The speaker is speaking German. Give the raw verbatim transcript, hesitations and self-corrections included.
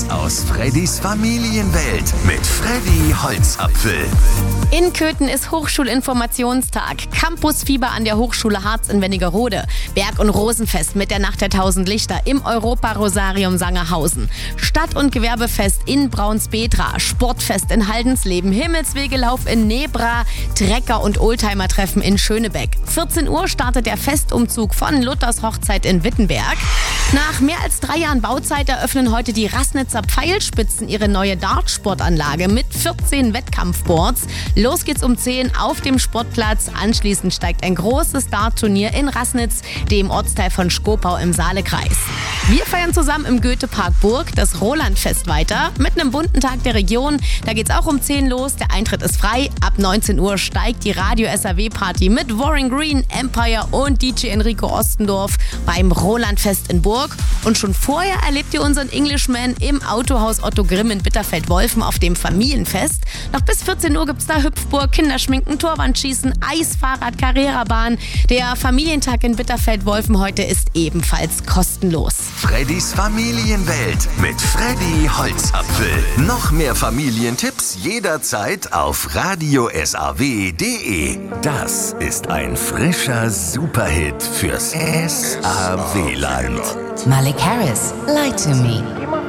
Tipps aus Freddys Familienwelt mit Freddy Holzapfel. In Köthen ist Hochschulinformationstag, Campusfieber an der Hochschule Harz in Wernigerode, Berg- und Rosenfest mit der Nacht der Tausend Lichter im Europa-Rosarium Sangerhausen, Stadt- und Gewerbefest in Braunspetra, Sportfest in Haldensleben, Himmelswegelauf in Nebra, Trecker- und Oldtimer-Treffen in Schönebeck. vierzehn Uhr startet der Festumzug von Luthers Hochzeit in Wittenberg. Nach mehr als drei Jahren Bauzeit eröffnen heute die Rassnitzer Pfeilspitzen ihre neue Dartsportanlage mit vierzehn Wettkampfboards. Los geht's um zehn auf dem Sportplatz. Anschließend steigt ein großes Dartturnier in Rassnitz, dem Ortsteil von Schkopau im Saalekreis. Wir feiern zusammen im Goethepark Burg das Rolandfest weiter mit einem bunten Tag der Region. Da geht's auch um zehn los. Der Eintritt ist frei. Ab neunzehn Uhr steigt die Radio-S R W-Party mit Warren Green, Empire und D J Enrico Ostendorf beim Rolandfest in Burg. Und schon vorher erlebt ihr unseren Englishman im Autohaus Otto Grimm in Bitterfeld-Wolfen auf dem Familienfest. Noch bis vierzehn Uhr gibt's da Hüpfburg, Kinderschminken, Torwandschießen, Eisfahrrad, Carrera-Bahn. Der Familientag in Bitterfeld-Wolfen heute ist ebenfalls kostenlos. Freddys Familienwelt mit Freddy Holzapfel. Noch mehr Familientipps jederzeit auf radio s r w punkt d e. Das ist ein frischer Superhit fürs S A W-Land. Malik Harris, Lie to Me.